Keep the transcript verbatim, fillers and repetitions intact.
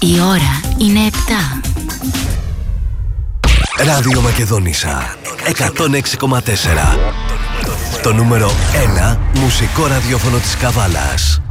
Η ώρα είναι επτά. Ράδιο Μακεδονίσσα εκατόν έξι κόμμα τέσσερα. Το νούμερο ένα μουσικό ραδιόφωνο της Καβάλας.